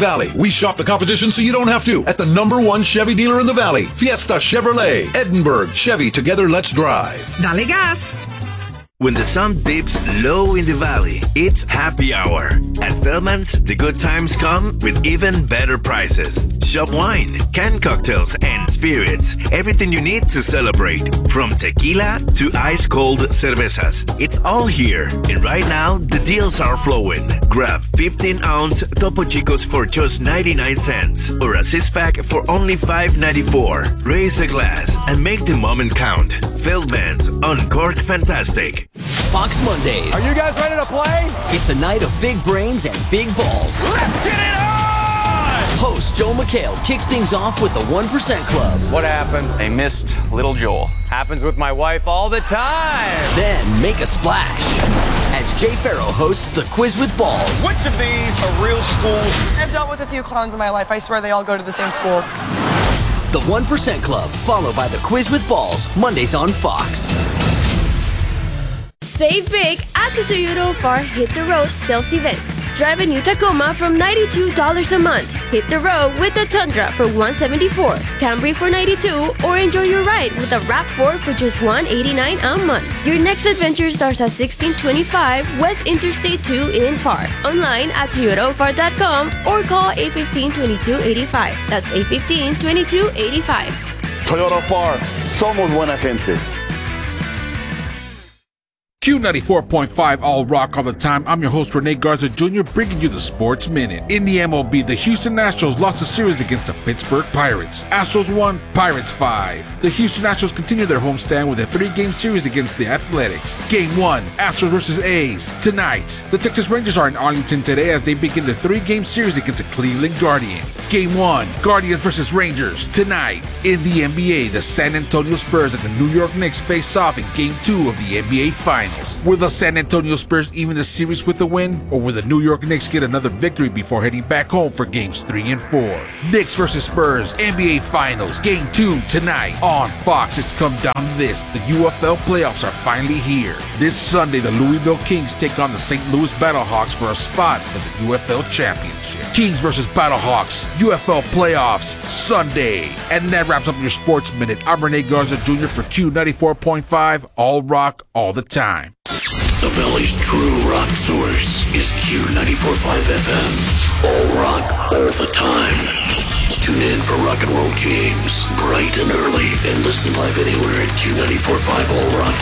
Valley. We shop the competition so you don't have to at the #1 Chevy dealer in the Valley, Fiesta Chevrolet. Edinburgh, Chevy, together let's drive. Dale gas! When the sun dips low in the valley, it's happy hour. At Feldman's, the good times come with even better prices. Shop wine, canned cocktails, and spirits. Everything you need to celebrate. From tequila to ice-cold cervezas. It's all here. And right now, the deals are flowing. Grab 15-ounce Topo Chicos for just 99 cents. Or a 6-pack for only $5.94. Raise a glass and make the moment count. Feldman's Uncorked Fantastic. Fox Mondays. Are you guys ready to play? It's a night of big brains and big balls. Let's get it on! Host Joe McHale kicks things off with the 1% Club. What happened? They missed little Joel. Happens with my wife all the time. Then make a splash as Jay Farrow hosts the Quiz with Balls. Which of these are real schools? I've dealt with a few clowns in my life. I swear they all go to the same school. The 1% Club, followed by the Quiz with Balls, Mondays on Fox. Save big at the Toyota Far Hit the Road sales event. Drive a new Tacoma from $92 a month. Hit the road with the Tundra for $174, Camry for $92, or enjoy your ride with a RAV4 for just $189 a month. Your next adventure starts at $1625 West Interstate 2 in Far. Online at toyotafar.com or call 815-2285. That's 815-2285. Toyota Far, somos buena gente. Q94.5 All Rock all the time. I'm your host, Rene Garza Jr., bringing you the Sports Minute. In the MLB, the Houston Astros lost a series against the Pittsburgh Pirates. Astros 1, Pirates 5. The Houston Astros continue their homestand with a 3-game series against the Athletics. Game 1, Astros versus A's, tonight. The Texas Rangers are in Arlington today as they begin the 3-game series against the Cleveland Guardians. Game 1, Guardians versus Rangers, tonight. In the NBA, the San Antonio Spurs and the New York Knicks face off in Game 2 of the NBA Finals. Will the San Antonio Spurs even the series with a win, or will the New York Knicks get another victory before heading back home for Games 3 and 4? Knicks versus Spurs, NBA Finals, Game 2 tonight on Fox. It's come down to this. The UFL playoffs are finally here. This Sunday, the Louisville Kings take on the St. Louis Battlehawks for a spot for the UFL Championship. Kings versus Battlehawks, UFL playoffs, Sunday. And that wraps up your Sports Minute. I'm Rene Garza Jr. for Q94.5, All Rock, all the time. The Valley's true rock source is Q94.5 FM. All rock, all the time. Tune in for Rock and Roll James, bright and early, and listen live anywhere at Q94.5 All Rock.